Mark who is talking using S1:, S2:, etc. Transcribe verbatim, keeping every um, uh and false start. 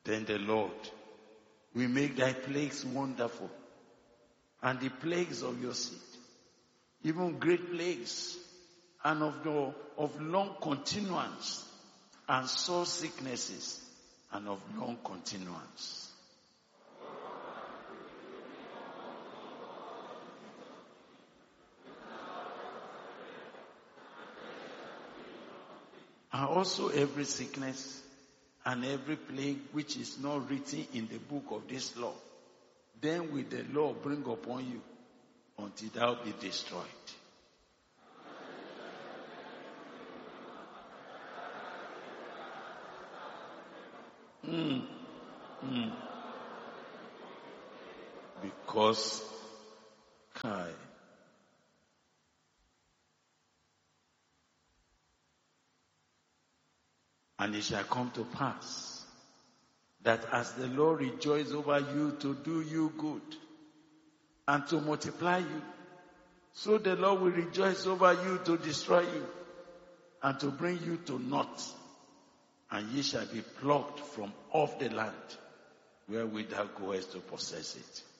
S1: Then the Lord will make thy plagues wonderful, and the plagues of your seed, even great plagues, and of the of long continuance, and sore sicknesses, and of long continuance. And also every sickness and every plague which is not written in the book of this law, then will the law bring upon you until thou be destroyed. Mm. Mm. Because, Kai, and it shall come to pass that as the Lord rejoices over you to do you good and to multiply you, so the Lord will rejoice over you to destroy you and to bring you to naught. And ye shall be plucked from off the land wherewith thou goest to possess it.